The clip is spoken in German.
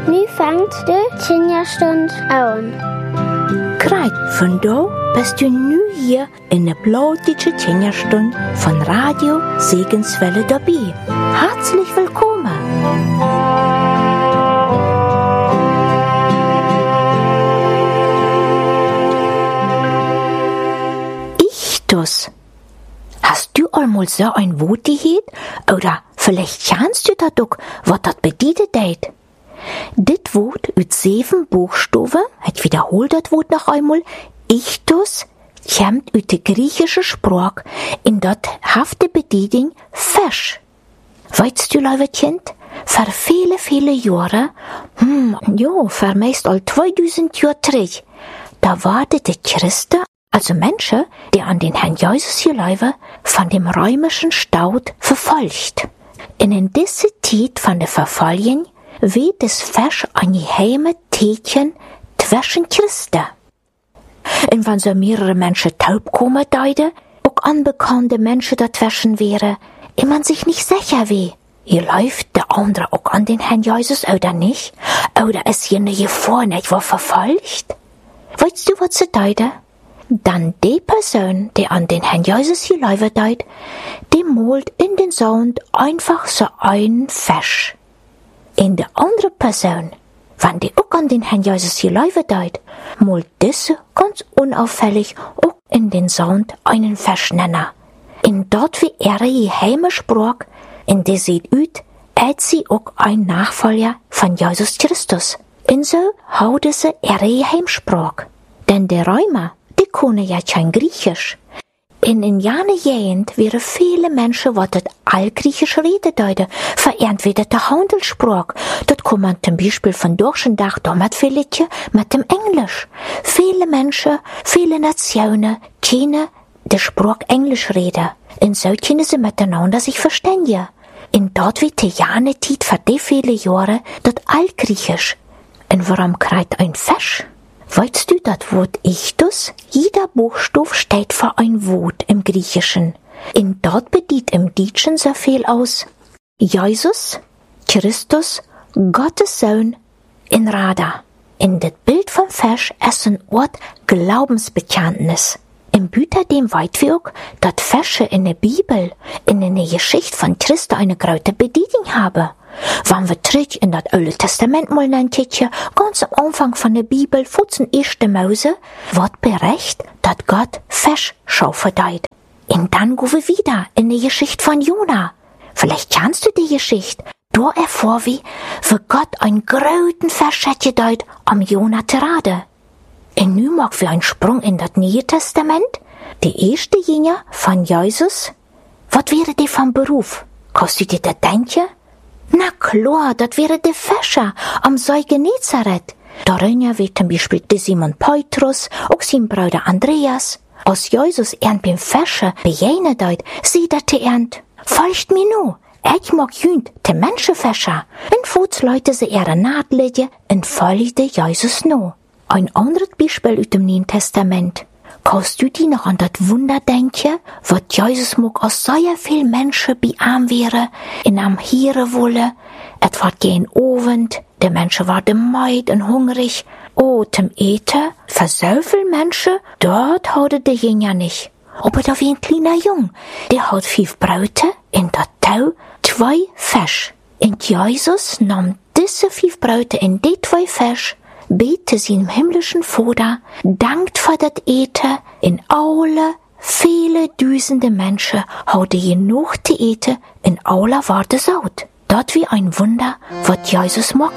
Nu fängt de Kinderstund an. Greit, von da bist du nu hier in der blautige Kinderstunde von Radio Segenswelle dabei. Herzlich willkommen. Ichtus. Hast du einmal so ein Wort gehört? Oder vielleicht kennst du das auch, was das bedeutet? Dit Wort mit 7 Buchstaben, ich wiederhole das Wort noch einmal, Ichtus, kommt aus der griechischen Sprache, in dat hafte Bedeutung Fisch. Weißt du, liebe Kind, für viele, viele Jahre, für meist all 2000 Jahre zurück, da waren die Christen, also Menschen, die an den Herrn Jesus geglauben, von dem römischen Staat verfolgt. In dieser Zeit von der Verfolgung wird das Fisch ein geheimes Tätchen zwischen Christen. Und wenn so mehrere Menschen taub kommen deuten, auch unbekannte Menschen dazwischen wären, und man sich nicht sicher wie, hier läuft der andere auch an den Herrn Jesus oder nicht? Oder ist hier eine Gefahr nicht wo verfolgt? Weißt du, was sie deuten? Dann die Person, die an den Herrn Jesus geglaubt hat, die malt in den Sand einfach so einen Fisch. In der andere Person, wenn die auch an den Herrn Jesus geglaubt hat, malt diese ganz unauffällig auch in den Sand einen Fisch nennen. In dort wie ihre geheime Sprache, in der sieht aus, als sie auch ein Nachfolger von Jesus Christus. Und so haut sie ihre Geheimsprache. Denn die Römer, die können ja kein Griechisch. In jene Gegend wären viele Menschen, die das Altgriechisch reden deuten, verehrt wieder die Handelssprache. Das kann man zum Beispiel von Durchendach damit vergleichen mit dem Englisch. Viele Menschen, viele Nationen können die Sprache Englisch reden. Und so können sie miteinander sich verständigen. Und dort wird die jene Zeit für die viele Jahre das Altgriechisch. Und warum kriegt ein Fisch? Weißt du das Wort Ichtus? Jeder Buchstabe steht für ein Wort im Griechischen. In dort bedeutet im Deutschen so viel aus Jesus, Christus, Gottes Sohn, in Rada. In das Bild vom Fisch ist ein Ort Glaubensbekenntnis. Im Büter-dem weit wir auch, dass Fische in der Bibel, in der Geschichte von Christus eine große Bedeutung haben. Wenn wir zurück in das Alte Testament mal nachdenken, ganz am Anfang von der Bibel, vor den 1. Mose, wird berichtet, dass Gott Fisch schaffen hat. Und dann gehen wir wieder in die Geschichte von Jona. Vielleicht kennst du die Geschichte. Da erfahren wir, wie Gott einen großen Fisch hat gedeiht, am Jona zu raten. Und nun machen wir einen Sprung in das Neue Testament. Die erste Jünger von Jesus. Was wäre die vom Beruf? Kannst du dir das denken? Na klar, das wäre der Fischer am See Genezareth. Darin wird zum Beispiel der Simon Petrus, auch sein Bruder Andreas. Als Jesus beim Fischen begegnet hat, sieht er folgt mir nu, ich mag jünd, der Menschenfischer. Und fuß Leute sie ihre Naht legen und folgte Jesus nu. Ein anderes Beispiel aus dem Neuen Testament. Kannst du dir noch an das Wunder denken, was Jesus mag, als sehr viele Menschen bei ihm wären, in am Hieren wollen? Es war gegen Abend, die Menschen waren müde und hungrig. Oh, zum Eten, für so viele Menschen, dort haute der Jünger nicht. Aber da wie ein kleiner Jung, der hat 5 Brote, in der Tau 2 Fisch. Und Jesus nahm diese 5 Brote in die 2 Fisch, bete seinem himmlischen Vater, dankt für das Eten, in alle viele Düsende Menschen hatte genug zu eten, in alle war das saut. Dort wie ein Wunder, was Jesus mag